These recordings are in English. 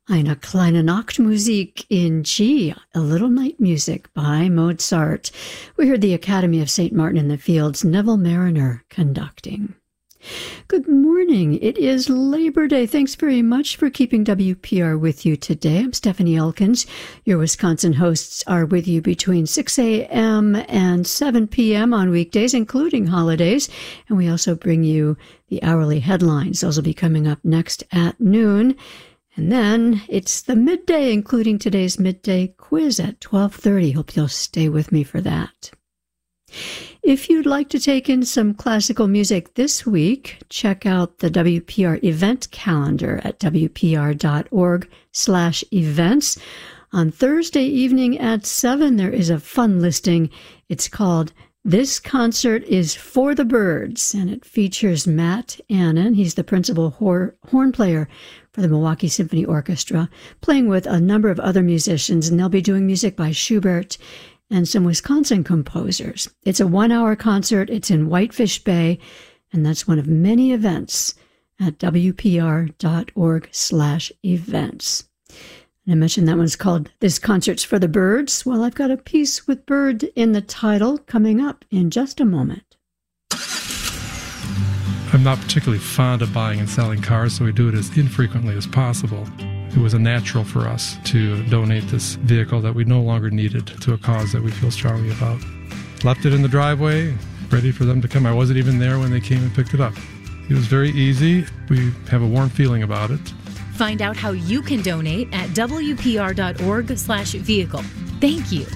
Eine kleine Nachtmusik in G, a little night music by Mozart. We heard the Academy of St. Martin in the Fields, Neville Mariner conducting. Good morning. It is Labor Day. Thanks very much for keeping WPR with you today. I'm Stephanie Elkins. Your Wisconsin hosts are with you between 6 a.m. and 7 p.m. on weekdays, including holidays. And we also bring you the hourly headlines. Those will be coming up next at noon. And then it's the midday, including today's midday quiz at 12:30. Hope you'll stay with me for that. If you'd like to take in some classical music this week, check out the WPR event calendar at wpr.org/events. On Thursday evening at 7, there is a fun listing. It's called This Concert is for the Birds, and it features Matt Annan. He's the principal horn player for the Milwaukee Symphony Orchestra, playing with a number of other musicians, and they'll be doing music by Schubert and some Wisconsin composers. It's a 1-hour concert. It's in Whitefish Bay, and that's one of many events at wpr.org/events. And I mentioned that one's called This Concert's for the Birds. Well, I've got a piece with bird in the title coming up in just a moment. I'm not particularly fond of buying and selling cars, so we do it as infrequently as possible. It was a natural for us to donate this vehicle that we no longer needed to a cause that we feel strongly about. Left it in the driveway, ready for them to come. I wasn't even there when they came and picked it up. It was very easy. We have a warm feeling about it. Find out how you can donate at wpr.org/vehicle. Thank you.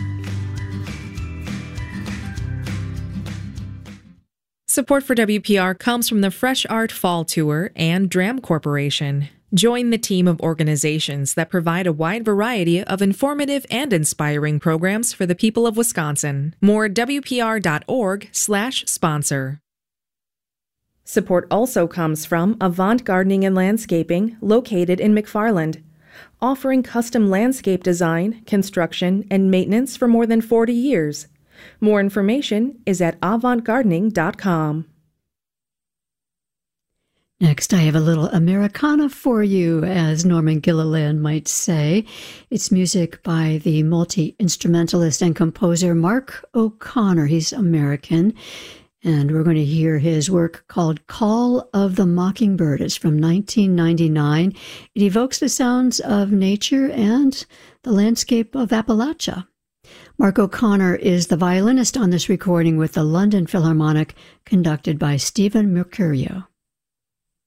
Support for WPR comes from the Fresh Art Fall Tour and Dram Corporation. Join the team of organizations that provide a wide variety of informative and inspiring programs for the people of Wisconsin. More at wpr.org/sponsor. Support also comes from Avant Gardening and Landscaping, located in McFarland, offering custom landscape design, construction, and maintenance for more than 40 years. More information is at avantgardening.com. Next, I have a little Americana for you, as Norman Gilliland might say. It's music by the multi-instrumentalist and composer Mark O'Connor. He's American, and we're going to hear his work called Call of the Mockingbird. It's from 1999. It evokes the sounds of nature and the landscape of Appalachia. Mark O'Connor is the violinist on this recording with the London Philharmonic, conducted by Stephen Mercurio.